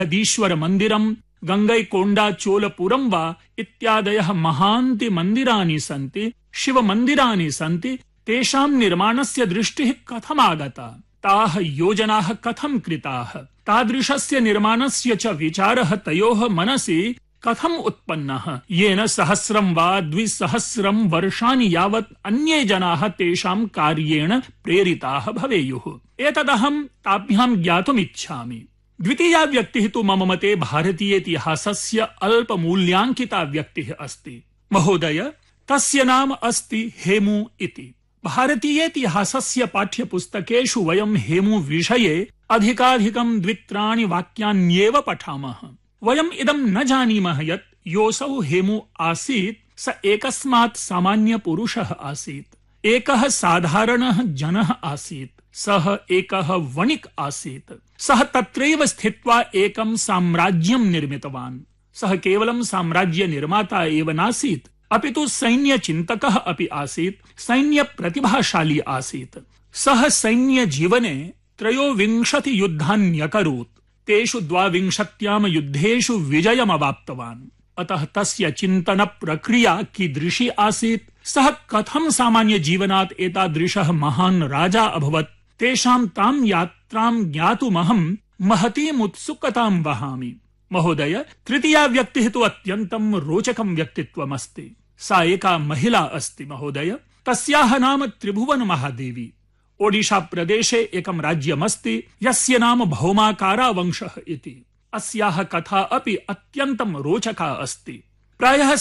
बृहदीश्वर मन्दिरम्, गङ्गैकोण्डा चोलपुरम् वा इत्यादयः महान्ति मन्दिराणि सन्ति, शिवमन्दिराणि सन्ति। तेषाम् निर्माणस्य दृष्टिः कथमागता, ताः योजनाः कथं कृताः, तादृशस्य निर्माणस्य च विचारः तयोः मनसि कथम् उत्पन्नः, येन 100 वा 200 वर्षाणि यावत् अन्ये जनाः तेषाम् कार्येण प्रेरिताः भवेयुः। एतदहम् ताभ्याम् ज्ञातुमिच्छामि। द्वितीया व्यक्तिः तु मम मते भारतीय इतिहासस्य अल्पमूल्याङ्किता व्यक्तिः अस्ति। महोदय, तस्य नाम अस्ति हेमू इति। भारतीय इतिहासस्य पाठ्यपुस्तकेषु वयं हेमू विषये अधिकाधिकं 2-3 वाक्यान्येव पठामः। वयम् इदं न जानीमः यत् योऽसौ हेमू आसीत् स एकस्मात् सामान्य पुरुषः आसीत्, एकः साधारणः जनः आसीत्, सः एकः वणिक् आसीत्। सः तत्रैव स्थित्वा एकं साम्राज्यं निर्मितवान्। सः केवलं साम्राज्य निर्माता एव नासीत्, अपि तु सैन्यचिन्तकः अपि आसीत्, सैन्यप्रतिभाशाली आसीत्। सः सैन्यजीवने 23 युद्धान्यकरोत्, तेषु 22 युद्धेषु विजयमवाप्तवान्। अतः तस्य चिन्तन प्रक्रिया कीदृशी आसीत्, सः कथं सामान्य जीवनात् एतादृशः महान् राजा अभवत्, तेषां तां यात्रां ज्ञातुमहं महतीम् उत्सुकतां वहामि। महोदय, तृतीया व्यक्तिः तु अत्यन्तं रोचकं व्यक्तित्वमस्ति। सा एका महिला अस्ति महोदय। तस्याः नाम त्रिभुवन महादेवी। ओडिशा प्रदेशे एकं राज्यमस्ति यस्य नाम भौमाकारा वंशः इति। अस्याः कथा अपि अत्यन्तं रोचका अस्ति। प्रायः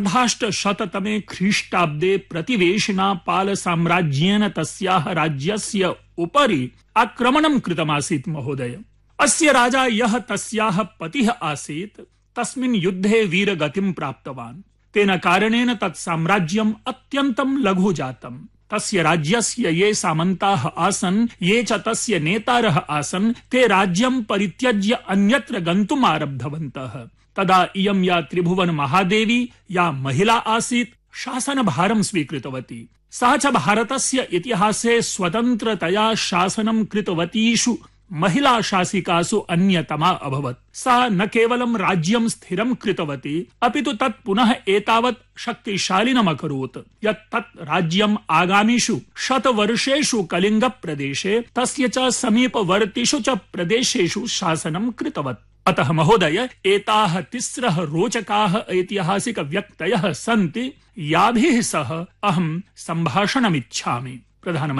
1800 ख्रीष्टाब्दे प्रतिवेशिना पाल साम्राज्येन तस्याः राज्यस्य उपरि आक्रमणं कृतमासीत् महोदय। अस्य राजा यः तस्याः पतिः आसीत्, तस्मिन् युद्धे वीरगतिं प्राप्तवान्। तेन कारणेन तत् साम्राज्यम् अत्यन्तं लघु जातम्। तस्य राज्यस्य ये सामन्ताः आसन्, ये च तस्य नेतारः आसन्, ते राज्यं परित्यज्य अन्यत्र गन्तुम् आरब्धवन्तः। तदा इयं या त्रिभुवन महादेवी, या महिला आसीत्, शासनभारं स्वीकृतवती। सा च भारतस्य इतिहासे स्वतन्त्रतया शासनं कृतवतीषु महिला शासिकासु अन्यतमा अभवत्। सा न केवलं राज्यं स्थिरं कृतवती, अपि तु तत् पुनः एतावत् शक्तिशालिनमकरोत् यत् तत् राज्यम् आगामिषु 100 वर्षेषु कलिंग प्रदेशे, तस्य च समीपवर्तिषु च प्रदेशेषु शासनं कृतवत्। अतः महोदय, एताः 3 रोचकाः ऐतिहासिक व्यक्तयः सन्ति, याभिः सह अहं सम्भाषणमिच्छामि। प्रधानमन्त्री